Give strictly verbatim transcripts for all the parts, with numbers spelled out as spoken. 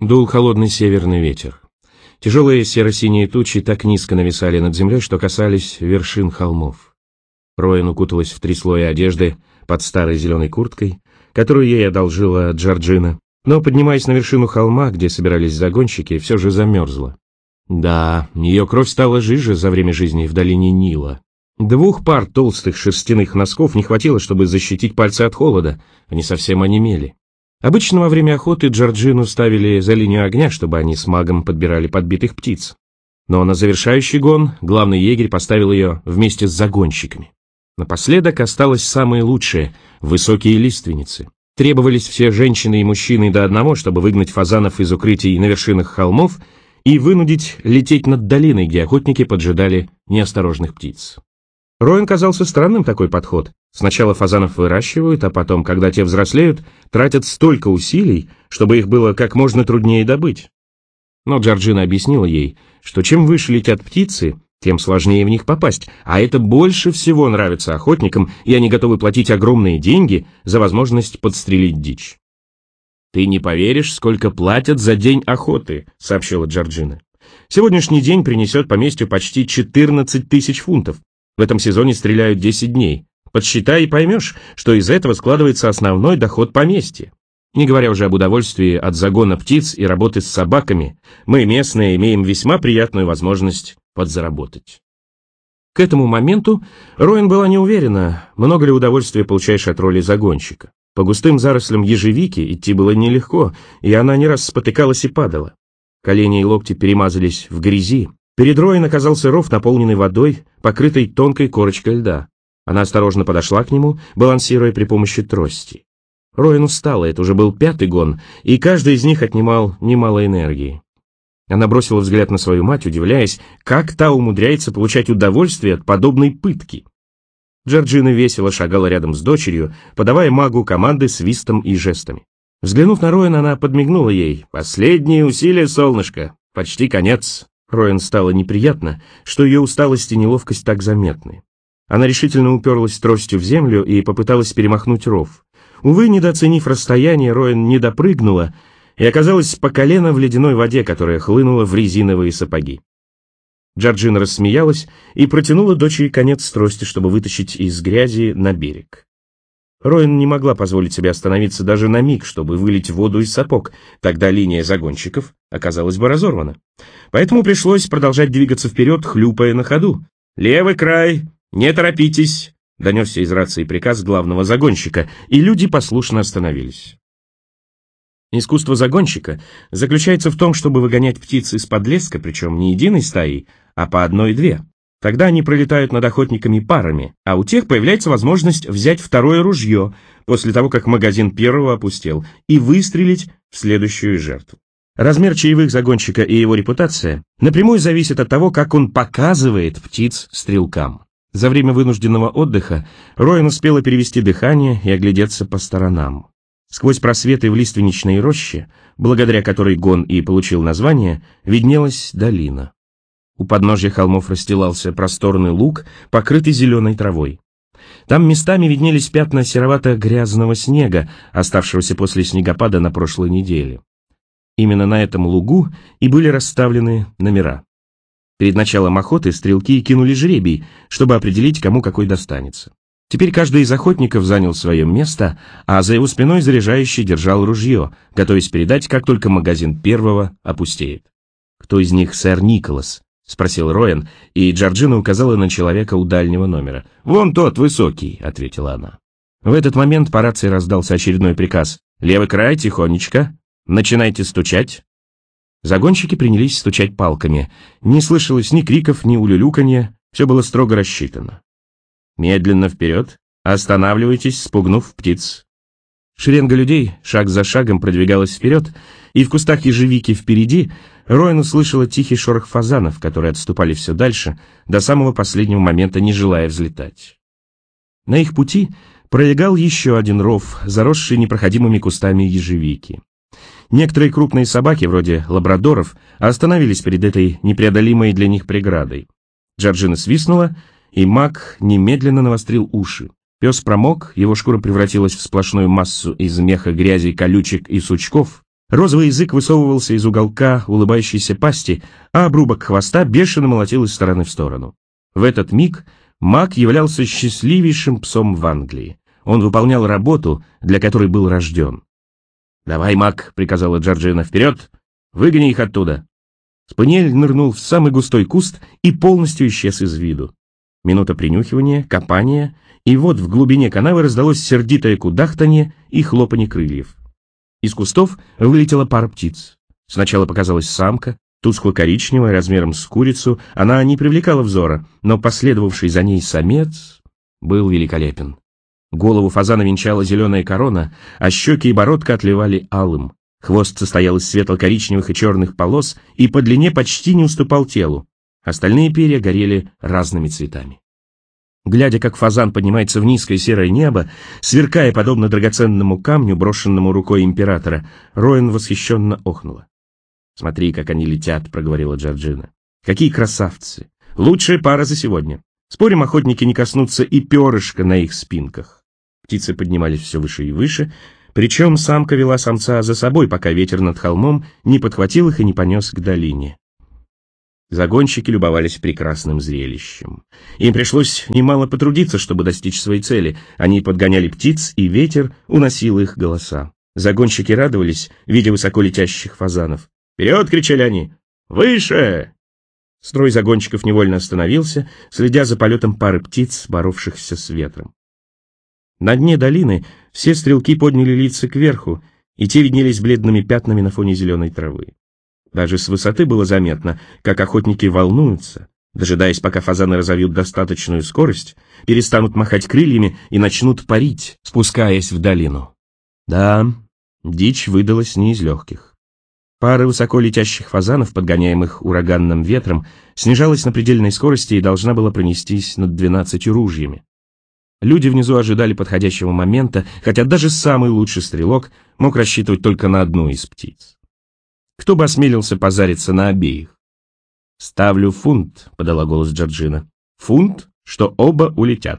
Дул холодный северный ветер. Тяжелые серо-синие тучи так низко нависали над землей, что касались вершин холмов. Роэн укуталась в три слоя одежды под старой зеленой курткой, которую ей одолжила Джорджина, но, поднимаясь на вершину холма, где собирались загонщики, все же замерзла. Да, ее кровь стала жиже за время жизни в долине Нила. Двух пар толстых шерстяных носков не хватило, чтобы защитить пальцы от холода, они совсем онемели. Обычно во время охоты Джорджину ставили за линию огня, чтобы они с магом подбирали подбитых птиц. Но на завершающий гон главный егерь поставил ее вместе с загонщиками. Напоследок осталось самое лучшее — высокие лиственницы. Требовались все женщины и мужчины до одного, чтобы выгнать фазанов из укрытий на вершинах холмов и вынудить лететь над долиной, где охотники поджидали неосторожных птиц. Роэн казался странным такой подход. Сначала фазанов выращивают, а потом, когда те взрослеют, тратят столько усилий, чтобы их было как можно труднее добыть. Но Джорджина объяснила ей, что чем выше летят птицы, тем сложнее в них попасть, а это больше всего нравится охотникам, и они готовы платить огромные деньги за возможность подстрелить дичь. «Ты не поверишь, сколько платят за день охоты», — сообщила Джорджина. «Сегодняшний день принесет поместью почти четырнадцать тысяч фунтов. В этом сезоне стреляют десять дней. Подсчитай и поймешь, что из этого складывается основной доход поместья. Не говоря уже об удовольствии от загона птиц и работы с собаками, мы, местные, имеем весьма приятную возможность подзаработать». К этому моменту Роэн была не уверена, много ли удовольствия получаешь от роли загонщика. По густым зарослям ежевики идти было нелегко, и она не раз спотыкалась и падала. Колени и локти перемазались в грязи. Перед Роэн оказался ров, наполненный водой, покрытой тонкой корочкой льда. Она осторожно подошла к нему, балансируя при помощи трости. Роэн устала, это уже был пятый гон, и каждый из них отнимал немало энергии. Она бросила взгляд на свою мать, удивляясь, как та умудряется получать удовольствие от подобной пытки. Джорджина весело шагала рядом с дочерью, подавая магу команды свистом и жестами. Взглянув на Роэн, она подмигнула ей. «Последние усилия, солнышко! Почти конец!» Роэн стало неприятно, что ее усталость и неловкость так заметны. Она решительно уперлась тростью в землю и попыталась перемахнуть ров. Увы, недооценив расстояние, Роэн не допрыгнула и оказалась по колено в ледяной воде, которая хлынула в резиновые сапоги. Джорджина рассмеялась и протянула дочери конец трости, чтобы вытащить из грязи на берег. Роэн не могла позволить себе остановиться даже на миг, чтобы вылить воду из сапог, тогда линия загонщиков оказалась бы разорвана. Поэтому пришлось продолжать двигаться вперед, хлюпая на ходу. «Левый край! Не торопитесь!» — донесся из рации приказ главного загонщика, и люди послушно остановились. Искусство загонщика заключается в том, чтобы выгонять птиц из-под леска, причем не единой стаей, а по одной-две. Тогда они пролетают над охотниками парами, а у тех появляется возможность взять второе ружье после того, как магазин первого опустел, и выстрелить в следующую жертву. Размер чаевых загонщика и его репутация напрямую зависят от того, как он показывает птиц стрелкам. За время вынужденного отдыха Роэн успела перевести дыхание и оглядеться по сторонам. Сквозь просветы в лиственничной роще, благодаря которой гон и получил название, виднелась долина. У подножья холмов расстилался просторный луг, покрытый зеленой травой. Там местами виднелись пятна серовато-грязного снега, оставшегося после снегопада на прошлой неделе. Именно на этом лугу и были расставлены номера. Перед началом охоты стрелки кинули жребий, чтобы определить, кому какой достанется. Теперь каждый из охотников занял свое место, а за его спиной заряжающий держал ружье, готовясь передать, как только магазин первого опустеет. «Кто из них сэр Николас?» — спросил Роэн, и Джорджина указала на человека у дальнего номера. «Вон тот, высокий», — ответила она. В этот момент по рации раздался очередной приказ. «Левый край, тихонечко. Начинайте стучать». Загонщики принялись стучать палками. Не слышалось ни криков, ни улюлюканья, все было строго рассчитано. «Медленно вперед, останавливайтесь, спугнув птиц». Шеренга людей шаг за шагом продвигалась вперед, и в кустах ежевики впереди Роэн услышала тихий шорох фазанов, которые отступали все дальше, до самого последнего момента не желая взлетать. На их пути пролегал еще один ров, заросший непроходимыми кустами ежевики. Некоторые крупные собаки, вроде лабрадоров, остановились перед этой непреодолимой для них преградой. Джорджина свистнула, и маг немедленно навострил уши. Пес промок, его шкура превратилась в сплошную массу из меха, грязи, колючек и сучков. Розовый язык высовывался из уголка улыбающейся пасти, а обрубок хвоста бешено молотил из стороны в сторону. В этот миг Мак являлся счастливейшим псом в Англии. Он выполнял работу, для которой был рожден. «Давай, Мак», — приказала Джорджина, — «вперед! Выгони их оттуда!» Спаниель нырнул в самый густой куст и полностью исчез из виду. Минута принюхивания, копания, и вот в глубине канавы раздалось сердитое кудахтанье и хлопанье крыльев. Из кустов вылетела пара птиц. Сначала показалась самка, тускло-коричневая, размером с курицу, она не привлекала взора, но последовавший за ней самец был великолепен. Голову фазана венчала зеленая корона, а щеки и бородка отливали алым. Хвост состоял из светло-коричневых и черных полос и по длине почти не уступал телу. Остальные перья горели разными цветами. Глядя, как фазан поднимается в низкое серое небо, сверкая подобно драгоценному камню, брошенному рукой императора, Роэн восхищенно охнула. «Смотри, как они летят», — проговорила Джорджина. «Какие красавцы! Лучшая пара за сегодня. Спорим, охотники не коснутся и перышка на их спинках». Птицы поднимались все выше и выше, причем самка вела самца за собой, пока ветер над холмом не подхватил их и не понес к долине. Загонщики любовались прекрасным зрелищем. Им пришлось немало потрудиться, чтобы достичь своей цели. Они подгоняли птиц, и ветер уносил их голоса. Загонщики радовались, видя высоко летящих фазанов. «Вперед!» — кричали они. «Выше!» Строй загонщиков невольно остановился, следя за полетом пары птиц, боровшихся с ветром. На дне долины все стрелки подняли лица кверху, и те виднелись бледными пятнами на фоне зеленой травы. Даже с высоты было заметно, как охотники волнуются, дожидаясь, пока фазаны разовьют достаточную скорость, перестанут махать крыльями и начнут парить, спускаясь в долину. Да, дичь выдалась не из легких. Пара высоко летящих фазанов, подгоняемых ураганным ветром, снижалась на предельной скорости и должна была пронестись над двенадцатью ружьями. Люди внизу ожидали подходящего момента, хотя даже самый лучший стрелок мог рассчитывать только на одну из птиц. Кто бы осмелился позариться на обеих? «Ставлю фунт», — подала голос Джорджина. «Фунт, что оба улетят».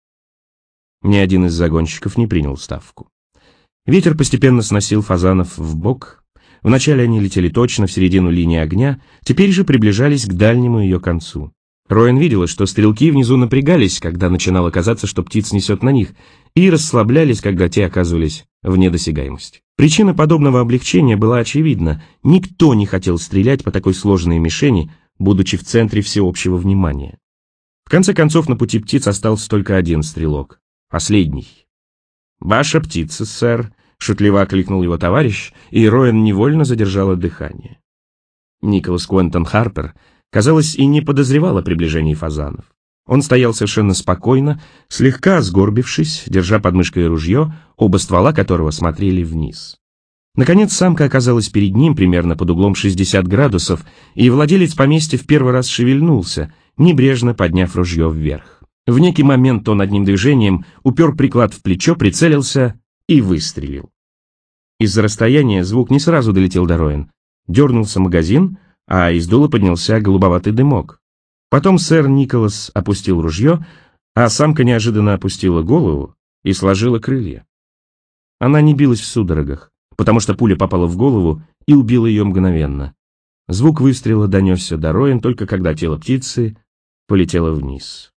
Ни один из загонщиков не принял ставку. Ветер постепенно сносил фазанов в бок. Вначале они летели точно в середину линии огня, теперь же приближались к дальнему ее концу. Роэн видела, что стрелки внизу напрягались, когда начинало казаться, что птиц несет на них, и расслаблялись, когда те оказывались вне досягаемости. Причина подобного облегчения была очевидна. Никто не хотел стрелять по такой сложной мишени, будучи в центре всеобщего внимания. В конце концов, на пути птиц остался только один стрелок. Последний. «Ваша птица, сэр», — шутливо окликнул его товарищ, и Роэн невольно задержала дыхание. Николас Куэнтон Харпер, казалось, и не подозревал о приближении фазанов. Он стоял совершенно спокойно, слегка сгорбившись, держа под мышкой ружье, оба ствола которого смотрели вниз. Наконец самка оказалась перед ним примерно под углом шестьдесят градусов, и владелец поместья в первый раз шевельнулся, небрежно подняв ружье вверх. В некий момент он одним движением упер приклад в плечо, прицелился и выстрелил. Из-за расстояния звук не сразу долетел до Роэн. Дернулся магазин, а из дула поднялся голубоватый дымок. Потом сэр Николас опустил ружье, а самка неожиданно опустила голову и сложила крылья. Она не билась в судорогах, потому что пуля попала в голову и убила ее мгновенно. Звук выстрела донесся до Роэн только когда тело птицы полетело вниз.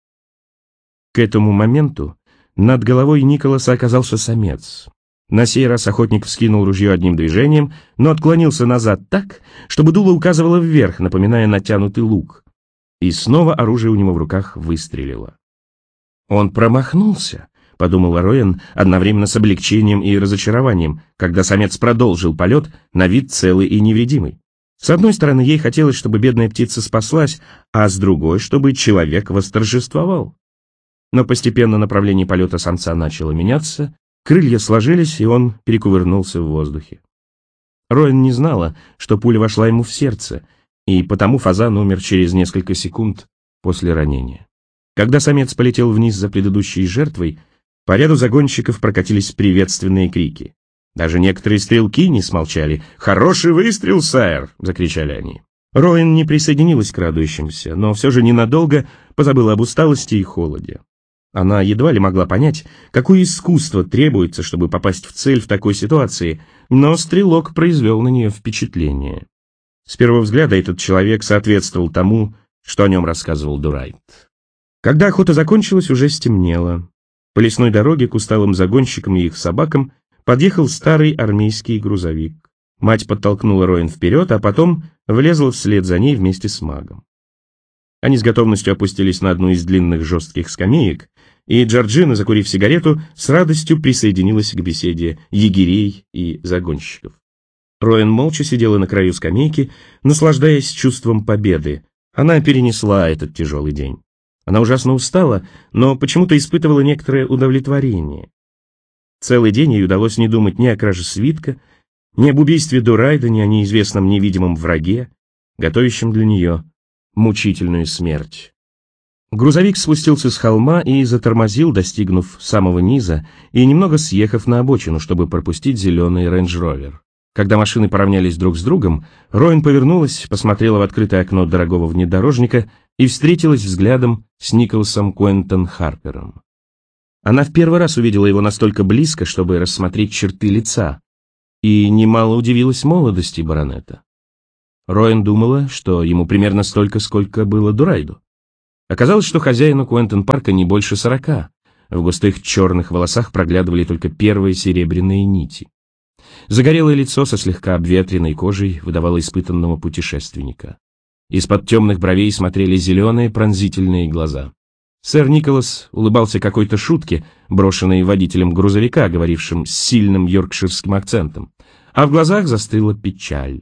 К этому моменту над головой Николаса оказался самец. На сей раз охотник вскинул ружье одним движением, но отклонился назад так, чтобы дуло указывало вверх, напоминая натянутый лук. И снова оружие у него в руках выстрелило. «Он промахнулся», — подумала Роэн одновременно с облегчением и разочарованием, когда самец продолжил полет, на вид целый и невредимый. С одной стороны, ей хотелось, чтобы бедная птица спаслась, а с другой, чтобы человек восторжествовал. Но постепенно направление полета самца начало меняться, крылья сложились, и он перекувырнулся в воздухе. Роэн не знала, что пуля вошла ему в сердце, и потому фазан умер через несколько секунд после ранения. Когда самец полетел вниз за предыдущей жертвой, по ряду загонщиков прокатились приветственные крики. Даже некоторые стрелки не смолчали. «Хороший выстрел, сэр!» — закричали они. Роэн не присоединилась к радующимся, но все же ненадолго позабыла об усталости и холоде. Она едва ли могла понять, какое искусство требуется, чтобы попасть в цель в такой ситуации, но стрелок произвел на нее впечатление. С первого взгляда этот человек соответствовал тому, что о нем рассказывал Дурайд. Когда охота закончилась, уже стемнело. По лесной дороге к усталым загонщикам и их собакам подъехал старый армейский грузовик. Мать подтолкнула Роэн вперед, а потом влезла вслед за ней вместе с магом. Они с готовностью опустились на одну из длинных жестких скамеек, и Джорджина, закурив сигарету, с радостью присоединилась к беседе егерей и загонщиков. Роэн молча сидела на краю скамейки, наслаждаясь чувством победы. Она перенесла этот тяжелый день. Она ужасно устала, но почему-то испытывала некоторое удовлетворение. Целый день ей удалось не думать ни о краже свитка, ни об убийстве Дурайда, ни о неизвестном невидимом враге, готовящем для нее мучительную смерть. Грузовик спустился с холма и затормозил, достигнув самого низа и немного съехав на обочину, чтобы пропустить зеленый рейндж-ровер. Когда машины поравнялись друг с другом, Роэн повернулась, посмотрела в открытое окно дорогого внедорожника и встретилась взглядом с Николасом Куэнтон Харпером. Она в первый раз увидела его настолько близко, чтобы рассмотреть черты лица, и немало удивилась молодости баронета. Роэн думала, что ему примерно столько, сколько было Дурайду. Оказалось, что хозяину Куэнтон-парка не больше сорока. В густых черных волосах проглядывали только первые серебряные нити. Загорелое лицо со слегка обветренной кожей выдавало испытанного путешественника. Из-под темных бровей смотрели зеленые пронзительные глаза. Сэр Николас улыбался какой-то шутке, брошенной водителем грузовика, говорившим с сильным йоркширским акцентом, а в глазах застыла печаль.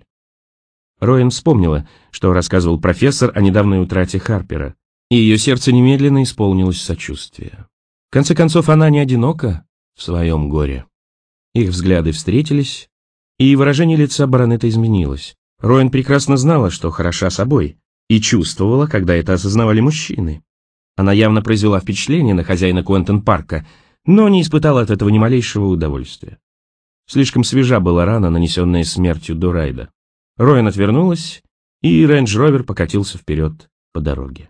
Роэн вспомнила, что рассказывал профессор о недавней утрате Харпера, и ее сердце немедленно исполнилось сочувствия. В конце концов, она не одинока в своем горе. Их взгляды встретились, и выражение лица баронета изменилось. Роэн прекрасно знала, что хороша собой, и чувствовала, когда это осознавали мужчины. Она явно произвела впечатление на хозяина Куэнтон-парка, но не испытала от этого ни малейшего удовольствия. Слишком свежа была рана, нанесенная смертью Дурайда. Роэн отвернулась, и рейндж-ровер покатился вперед по дороге.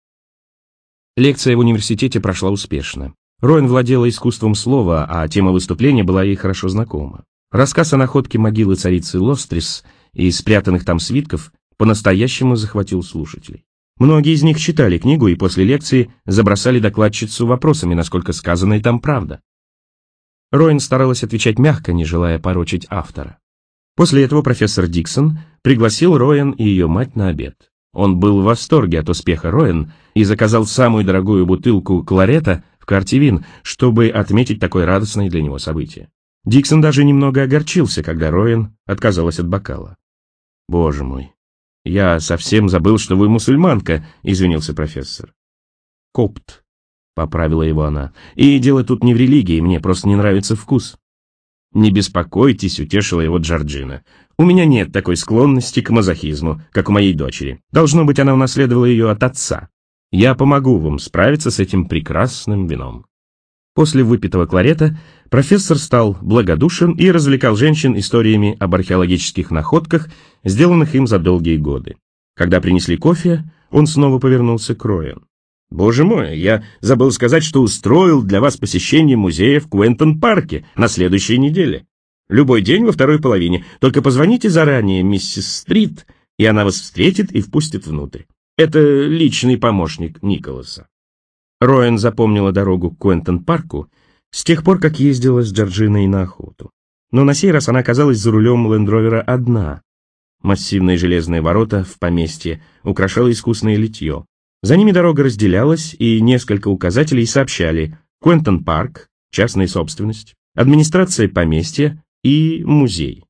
Лекция в университете прошла успешно. Роэн владела искусством слова, а тема выступления была ей хорошо знакома. Рассказ о находке могилы царицы Лострис и спрятанных там свитков по-настоящему захватил слушателей. Многие из них читали книгу и после лекции забросали докладчицу вопросами, насколько сказанное там правда. Роэн старалась отвечать мягко, не желая порочить автора. После этого профессор Диксон пригласил Роэн и ее мать на обед. Он был в восторге от успеха Роэн и заказал самую дорогую бутылку кларета в Картивин, чтобы отметить такое радостное для него событие. Диксон даже немного огорчился, когда Роэн отказалась от бокала. «Боже мой, я совсем забыл, что вы мусульманка», — извинился профессор. «Копт», — поправила его она, — «и дело тут не в религии, мне просто не нравится вкус». «Не беспокойтесь», — утешила его Джорджина. «У меня нет такой склонности к мазохизму, как у моей дочери. Должно быть, она унаследовала ее от отца. Я помогу вам справиться с этим прекрасным вином». После выпитого кларета профессор стал благодушен и развлекал женщин историями об археологических находках, сделанных им за долгие годы. Когда принесли кофе, он снова повернулся к Роэн. «Боже мой, я забыл сказать, что устроил для вас посещение музея в Куэнтон-парке на следующей неделе. Любой день во второй половине. Только позвоните заранее миссис Стрит, и она вас встретит и впустит внутрь. Это личный помощник Николаса». Роэн запомнила дорогу к Куэнтон-парку с тех пор, как ездила с Джорджиной на охоту. Но на сей раз она оказалась за рулем лендровера одна. Массивные железные ворота в поместье украшало искусное литье. За ними дорога разделялась, и несколько указателей сообщали: Куэнтон-парк, частная собственность, администрация поместья и музей.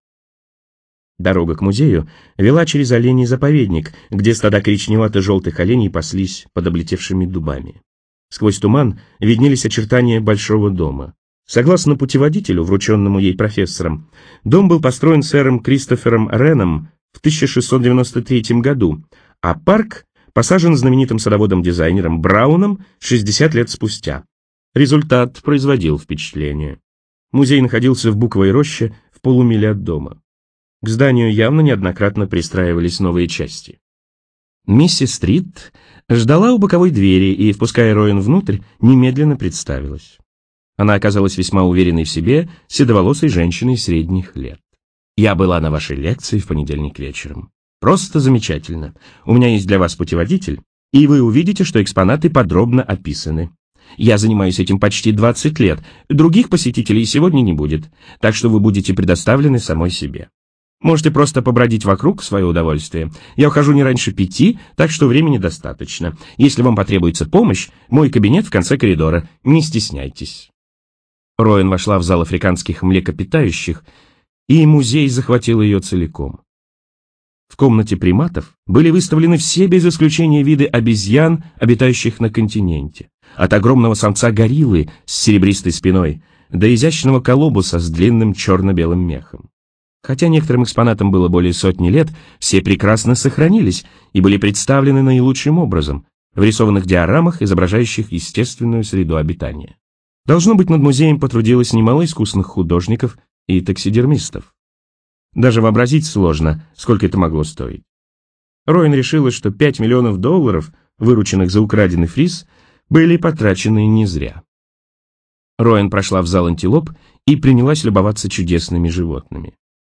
Дорога к музею вела через оленей заповедник, где стада коричневато-желтых оленей паслись под облетевшими дубами. Сквозь туман виднелись очертания большого дома. Согласно путеводителю, врученному ей профессором, дом был построен сэром Кристофером Реном в тысяча шестьсот девяносто третьем году, а парк посажен знаменитым садоводом-дизайнером Брауном шестьдесят лет спустя. Результат производил впечатление. Музей находился в буковой роще в полумиле от дома. К зданию явно неоднократно пристраивались новые части. Миссис Стрит ждала у боковой двери и, впуская Роэн внутрь, немедленно представилась. Она оказалась весьма уверенной в себе, седоволосой женщиной средних лет. Я была на вашей лекции в понедельник вечером. Просто замечательно. У меня есть для вас путеводитель, и вы увидите, что экспонаты подробно описаны. Я занимаюсь этим почти двадцать лет, других посетителей сегодня не будет, так что вы будете предоставлены самой себе. Можете просто побродить вокруг в свое удовольствие. Я ухожу не раньше пяти, так что времени достаточно. Если вам потребуется помощь, мой кабинет в конце коридора. Не стесняйтесь. Роэн вошла в зал африканских млекопитающих, и музей захватил ее целиком. В комнате приматов были выставлены все без исключения виды обезьян, обитающих на континенте. От огромного самца гориллы с серебристой спиной до изящного колобуса с длинным черно-белым мехом. Хотя некоторым экспонатам было более сотни лет, все прекрасно сохранились и были представлены наилучшим образом в рисованных диорамах, изображающих естественную среду обитания. Должно быть, над музеем потрудилось немало искусных художников и таксидермистов. Даже вообразить сложно, сколько это могло стоить. Роэн решила, что пять миллионов долларов, вырученных за украденный фриз, были потрачены не зря. Роэн прошла в зал антилоп и принялась любоваться чудесными животными.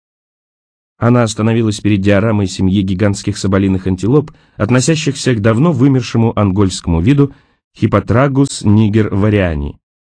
Она остановилась перед диорамой семьи гигантских соболиных антилоп, относящихся к давно вымершему ангольскому виду Хиппотрагус нигер вариани.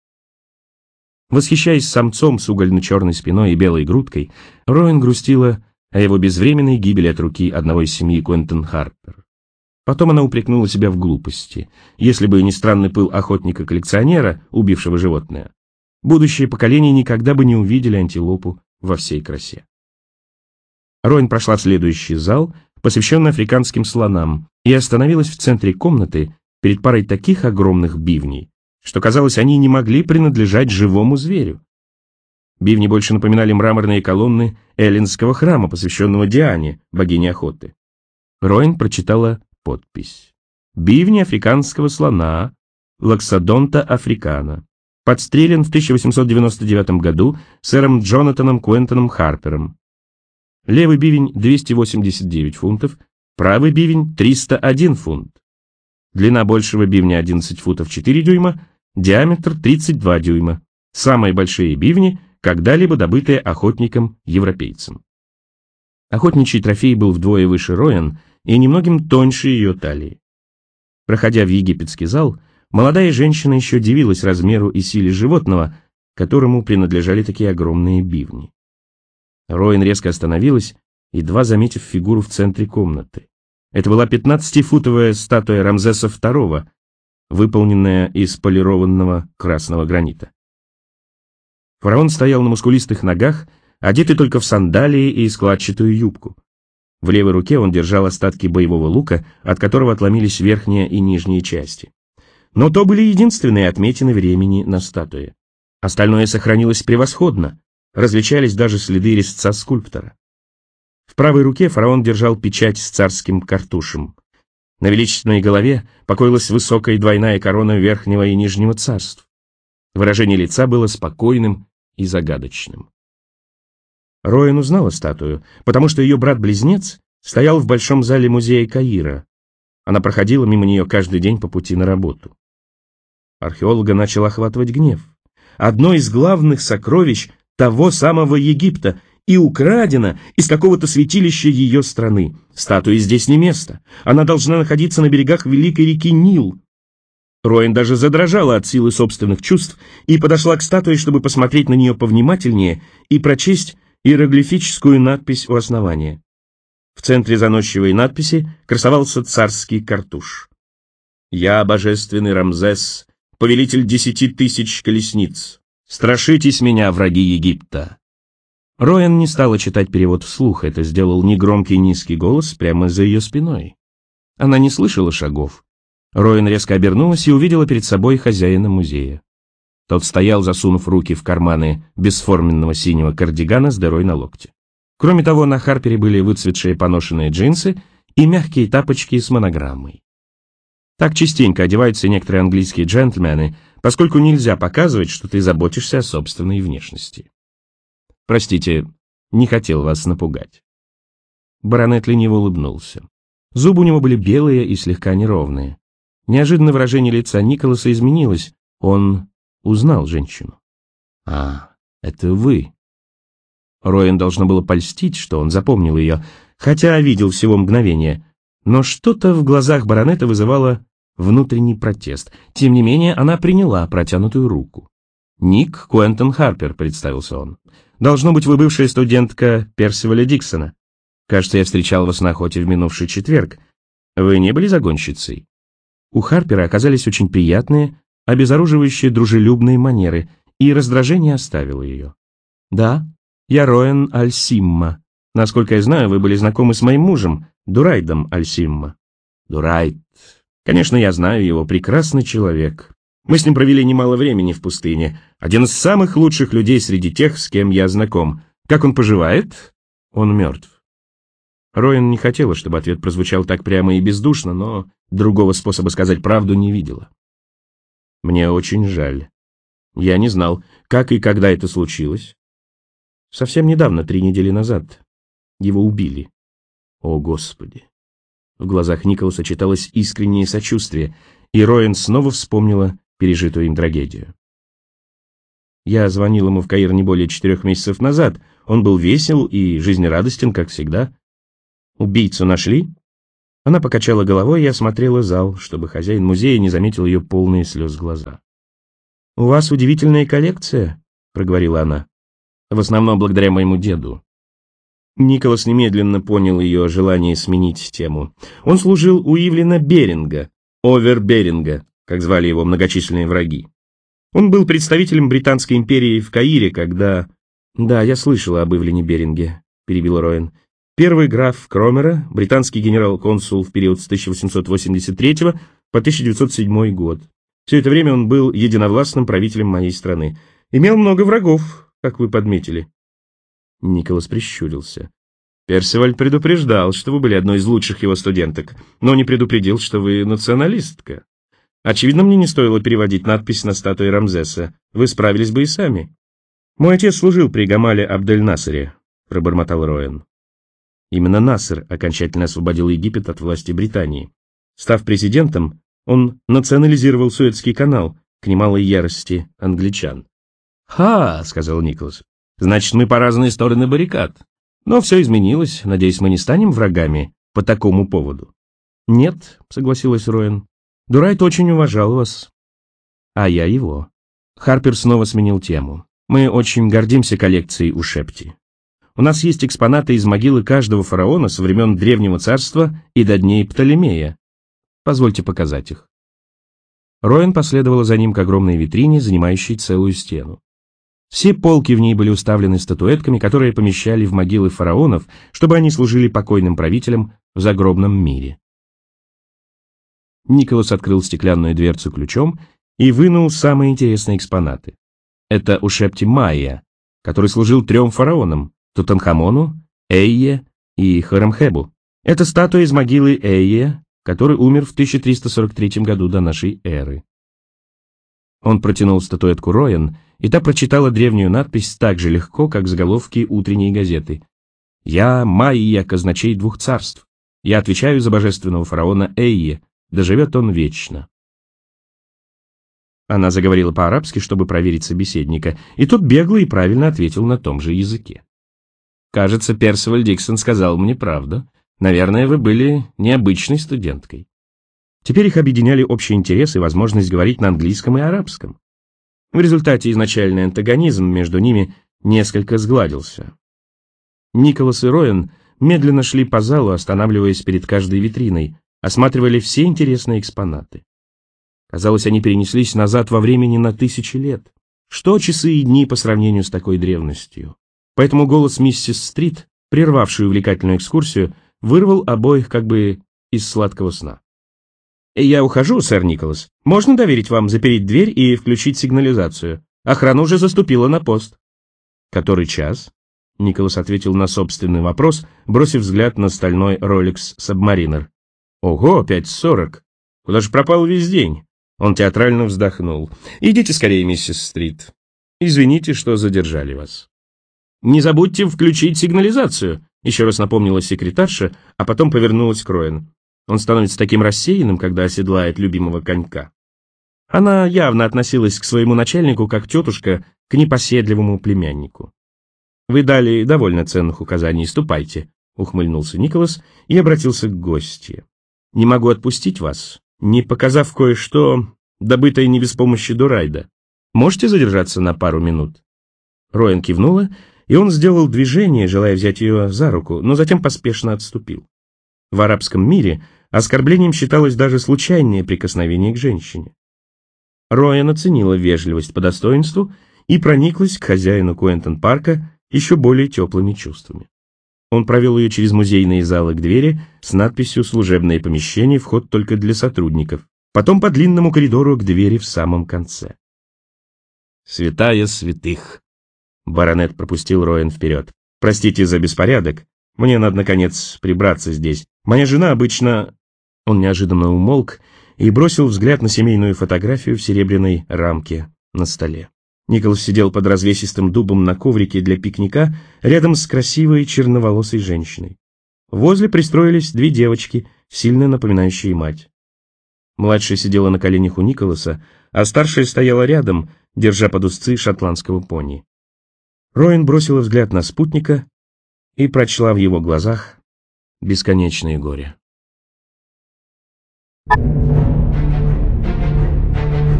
Восхищаясь самцом с угольно-черной спиной и белой грудкой, Роэн грустила о его безвременной гибели от руки одного из семьи Куэнтон Харпер. Потом она упрекнула себя в глупости. Если бы не странный пыл охотника-коллекционера, убившего животное, будущее поколение никогда бы не увидели антилопу во всей красе. Роэн прошла в следующий зал, посвященный африканским слонам, и остановилась в центре комнаты перед парой таких огромных бивней, что, казалось, они не могли принадлежать живому зверю. Бивни больше напоминали мраморные колонны эллинского храма, посвященного Диане, богине охоты. Роэн прочитала подпись. «Бивни африканского слона, Лаксодонта африкана. Подстрелен в тысяча восемьсот девяносто девятом году сэром Джонатаном Куэнтоном Харпером. Левый бивень двести восемьдесят девять фунтов, правый бивень триста один фунт. Длина большего бивня одиннадцать футов четыре дюйма, диаметр тридцать два дюйма. Самые большие бивни, когда-либо добытые охотником-европейцем». Охотничий трофей был вдвое выше Роэн и немногим тоньше ее талии. Проходя в египетский зал, молодая женщина еще дивилась размеру и силе животного, которому принадлежали такие огромные бивни. Роэн резко остановилась, едва заметив фигуру в центре комнаты. Это была пятнадцатифутовая статуя Рамзеса второго, выполненная из полированного красного гранита. Фараон стоял на мускулистых ногах, одетый только в сандалии и складчатую юбку. В левой руке он держал остатки боевого лука, от которого отломились верхняя и нижние части. Но то были единственные отметины времени на статуе. Остальное сохранилось превосходно, различались даже следы резца скульптора. В правой руке фараон держал печать с царским картушем. На величественной голове покоилась высокая двойная корона верхнего и нижнего царств. Выражение лица было спокойным и загадочным. Роэн узнала статую, потому что ее брат-близнец стоял в большом зале музея Каира. Она проходила мимо нее каждый день по пути на работу. Археолога начал охватывать гнев. Одно из главных сокровищ того самого Египта и украдено из какого-то святилища ее страны. Статуе здесь не место. Она должна находиться на берегах великой реки Нил. Роэн даже задрожала от силы собственных чувств и подошла к статуе, чтобы посмотреть на нее повнимательнее и прочесть иероглифическую надпись у основания. В центре заносчивой надписи красовался царский картуш. «Я, божественный Рамзес, повелитель десяти тысяч колесниц. Страшитесь меня, враги Египта!» Роэн не стала читать перевод вслух, это сделал негромкий низкий голос прямо за ее спиной. Она не слышала шагов. Роэн резко обернулась и увидела перед собой хозяина музея. Тот стоял, засунув руки в карманы бесформенного синего кардигана с дырой на локте. Кроме того, на Харпере были выцветшие поношенные джинсы и мягкие тапочки с монограммой. Так частенько одеваются некоторые английские джентльмены, поскольку нельзя показывать, что ты заботишься о собственной внешности. «Простите, не хотел вас напугать». Баронет лениво улыбнулся. Зубы у него были белые и слегка неровные. Неожиданно выражение лица Николаса изменилось. Он узнал женщину. «А, это вы». Роэн должно было польстить, что он запомнил ее, хотя видел всего мгновение, но что-то в глазах баронета вызывало внутренний протест. Тем не менее, она приняла протянутую руку. «Ник Куэнтон Харпер», — представился он. «Должно быть, вы бывшая студентка Персиваля Диксона. Кажется, я встречал вас на охоте в минувший четверг. Вы не были загонщицей?» У Харпера оказались очень приятные, обезоруживающие дружелюбные манеры, и раздражение оставило ее. «Да, я Роэн Альсимма. Насколько я знаю, вы были знакомы с моим мужем, Дурайдом Альсимма». «Дурайд. Конечно, я знаю его, прекрасный человек. Мы с ним провели немало времени в пустыне. Один из самых лучших людей среди тех, с кем я знаком. Как он поживает? Он мертв». Роэн не хотела, чтобы ответ прозвучал так прямо и бездушно, но другого способа сказать правду не видела. «Мне очень жаль. Я не знал, как и когда это случилось. Совсем недавно, три недели назад. Его убили. О, Господи!» В глазах Николаса читалось искреннее сочувствие, и Роэн снова вспомнила пережитую им трагедию. «Я звонил ему в Каир не более четырех месяцев назад. Он был весел и жизнерадостен, как всегда. Убийцу нашли?» Она покачала головой и осмотрела зал, чтобы хозяин музея не заметил ее полные слез глаза. «У вас удивительная коллекция», — проговорила она. «В основном благодаря моему деду». Николас немедленно понял ее желание сменить тему. Он служил у Ивлина Беринга, Овер Беринга, как звали его многочисленные враги. Он был представителем Британской империи в Каире, когда... «Да, я слышала об Ивлине Беринге», — перебил Роэн. «Первый граф Кромера, британский генерал-консул в период с тысяча восемьсот восемьдесят третьего по тысяча девятьсот седьмой год. Все это время он был единовластным правителем моей страны. Имел много врагов, как вы подметили». Николас прищурился. «Персиваль предупреждал, что вы были одной из лучших его студенток, но не предупредил, что вы националистка. Очевидно, мне не стоило переводить надпись на статуе Рамзеса. Вы справились бы и сами». «Мой отец служил при Гамале Абдель-Насере», — пробормотал Роэн. Именно Насер окончательно освободил Египет от власти Британии. Став президентом, он национализировал Суэцкий канал к немалой ярости англичан. «Ха!» — сказал Николас. «Значит, мы по разные стороны баррикад. Но все изменилось. Надеюсь, мы не станем врагами по такому поводу». «Нет», — согласилась Роэн. «Дурайт очень уважал вас». «А я его». Харпер снова сменил тему. «Мы очень гордимся коллекцией Ушепти. У нас есть экспонаты из могилы каждого фараона со времен Древнего Царства и до дней Птолемея. Позвольте показать их». Роэн последовала за ним к огромной витрине, занимающей целую стену. Все полки в ней были уставлены статуэтками, которые помещали в могилы фараонов, чтобы они служили покойным правителям в загробном мире. Николас открыл стеклянную дверцу ключом и вынул самые интересные экспонаты. Это Ушепти Майя, который служил трем фараонам – Тутанхамону, Эйе и Хоремхебу. Это статуя из могилы Эйе, который умер в тысяча триста сорок третьем году до нашей эры. Он протянул статуэтку Роэн, и та прочитала древнюю надпись так же легко, как заголовки утренней газеты. «Я Майя, казначей двух царств. Я отвечаю за божественного фараона Эйе. Да живет он вечно». Она заговорила по-арабски, чтобы проверить собеседника, и тот бегло и правильно ответил на том же языке. «Кажется, Персиваль Диксон сказал мне правду. Наверное, вы были необычной студенткой». Теперь их объединяли общий интерес и возможность говорить на английском и арабском. В результате изначальный антагонизм между ними несколько сгладился. Николас и Роэн медленно шли по залу, останавливаясь перед каждой витриной, осматривали все интересные экспонаты. Казалось, они перенеслись назад во времени на тысячи лет. Что часы и дни по сравнению с такой древностью? Поэтому голос миссис Стрит, прервавший увлекательную экскурсию, вырвал обоих как бы из сладкого сна. «Я ухожу, сэр Николас. Можно доверить вам запереть дверь и включить сигнализацию? Охрана уже заступила на пост». «Который час?» Николас ответил на собственный вопрос, бросив взгляд на стальной Rolex Submariner. «Ого, пять сорок. Куда же пропал весь день?» Он театрально вздохнул. «Идите скорее, миссис Стрит. Извините, что задержали вас». «Не забудьте включить сигнализацию», еще раз напомнила секретарша, а потом повернулась к Роэн. Он становится таким рассеянным, когда оседлает любимого конька. Она явно относилась к своему начальнику как тетушка к непоседливому племяннику. Вы дали довольно ценных указаний, ступайте, ухмыльнулся Николас и обратился к гостье. Не могу отпустить вас, не показав кое-что, добытое не без помощи Дурайда. Можете задержаться на пару минут? Роэн кивнула, и он сделал движение, желая взять ее за руку, но затем поспешно отступил. В арабском мире оскорблением считалось даже случайное прикосновение к женщине. Роэн оценила вежливость по достоинству и прониклась к хозяину Куэнтон-парка еще более теплыми чувствами. Он провел ее через музейные залы к двери с надписью «Служебное помещение, вход только для сотрудников», потом по длинному коридору к двери в самом конце. «Святая святых!» Баронет пропустил Роэн вперед. «Простите за беспорядок. Мне надо, наконец, прибраться здесь. Моя жена обычно...» Он неожиданно умолк и бросил взгляд на семейную фотографию в серебряной рамке на столе. Николас сидел под развесистым дубом на коврике для пикника рядом с красивой черноволосой женщиной. Возле пристроились две девочки, сильно напоминающие мать. Младшая сидела на коленях у Николаса, а старшая стояла рядом, держа под узцы шотландского пони. Роэн бросила взгляд на спутника и прочла в его глазах бесконечное горе.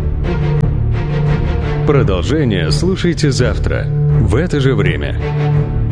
Продолжение слушайте завтра в это же время.